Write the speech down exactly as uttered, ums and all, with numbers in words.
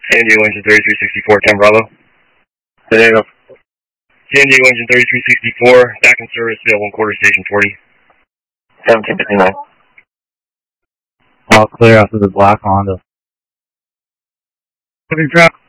San Diego engine thirty-three sixty-four, ten Bravo. San Diego. San Diego engine thirty-three sixty-four, back in service, field one quarter, station forty. seventeen fifty-nine. All clear after the black Honda. Looking traffic.